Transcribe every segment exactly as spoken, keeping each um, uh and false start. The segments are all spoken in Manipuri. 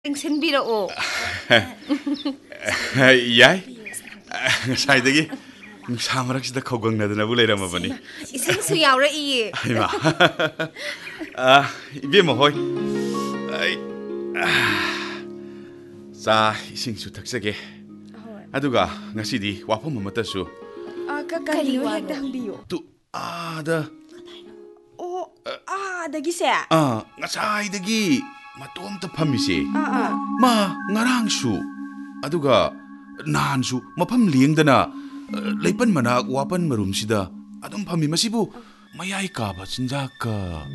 ꯇꯦꯡꯁꯤꯟꯕꯤꯔꯛꯑꯣ ꯌꯥꯏ ꯉꯁꯥꯏꯗꯒꯤ ꯅꯨꯡꯁꯥ ꯃꯔꯛꯁꯤꯗ ꯈꯧꯒꯪꯅꯗꯅꯕꯨ ꯂꯩꯔꯝꯃꯕꯅꯤ ꯏꯁꯤꯡꯁꯨ ꯌꯥꯎꯔꯛꯏꯌꯦ ꯍꯩꯃꯥ 이ቤ모 ꯍꯣꯏ ꯑꯩ ꯆꯥ ꯏꯁꯤꯡꯁꯨ ꯊꯛꯆꯒꯦ ꯑꯗꯨꯒ ꯉꯁꯤꯗꯤ ꯋꯥꯐꯝ ꯑꯃꯠꯇꯁꯨ ꯀꯔꯤꯅꯣ ꯍꯦꯛꯇ ꯍꯪꯕꯤꯌꯨ ꯇꯨ ꯑꯥꯗ ꯑꯣ ꯑꯥꯗꯒꯤꯁꯦ ꯑꯥ ꯉꯁꯥꯏꯗꯒꯤ ꯃꯇꯣꯝꯇ ꯐꯝꯃꯤꯁꯦ ꯑꯥ ꯑꯥ ꯃꯥ ꯉꯔꯥꯡꯁꯨ ꯑꯗꯨꯒ ꯅꯍꯥꯟꯁꯨ ꯃꯐꯝ ꯂꯦꯡꯗꯅ ꯂꯩꯄꯟ ꯃꯅꯥꯛ ꯋꯥꯄꯟ ꯃꯔꯨꯝꯁꯤꯗ ꯑꯗꯨꯝ ꯐꯝꯃꯤ ꯃꯁꯤꯕꯨ ꯃꯌꯥꯏ ꯀꯥꯕ ꯆꯤꯟꯖꯥꯛꯀ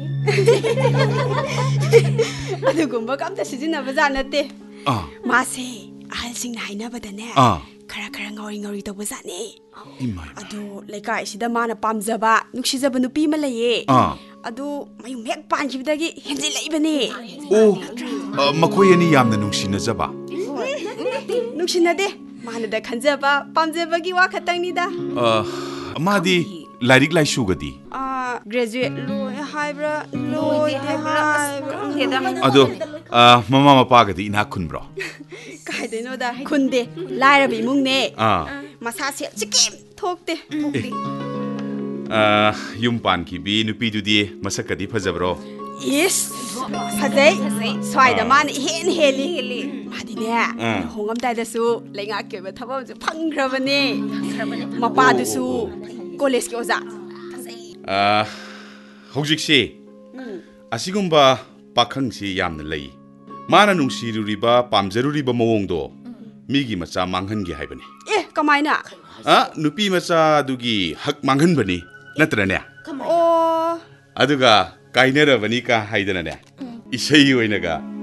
ꯑꯗꯨꯒꯨꯝꯕ ꯀꯝꯇ ꯁꯤꯖꯤꯟꯅꯕꯖꯥꯠ ꯅꯠꯇꯦ ꯑꯥ ꯃꯥꯁꯦ ꯑꯍꯜꯁꯤꯡꯅ ꯍꯥꯏꯅꯕꯗꯅꯦ ꯑꯥ खरा खरा ngori ngori tawba zatne EMI अदो लेका इसिदा माना पामजबा नुक्सिजबा नुपी मा लये आ अदो मयु मेक पांखिबदगी हेंजि लैबने ओ मखोय अनि यामना नुक्सिनजबा नुक्सिनदे माना दा खंजबा पामजबगी वा खतंगनिदा अ मादी लाइरिक लाइसुगदी आ ग्रेजुएट लोय हाइब्रा लोय हाइब्रा अदो ममा मपागदी इना खुनब्रो कायदेनोदा खुनदे लाइरबी मुंगने आ मसा से चिकेम थोकते थोकते आ युम पानकी बी नुपीदुदी मसकदी फजबरो इस फजै स्वाइदा मान हेन हेली हेली मादिने होंगमदाइदसु लेंगा केबे थबमजु फंग्रबने मपादुसु कॉलेज के ओजा आ हौजिकसे असिगुम्बा पाखंगसी यामना लई माना नुंसिरुरिबा पामजरुरिबा मवोंदो मीगी मचा मांगहनगे हाइबने ए कमाइना आ नुपी मचा दुगी हक मांगहनबनी नत्रने ओ अदुगा काइनरबनी का हाइदनने इसै ओइनगा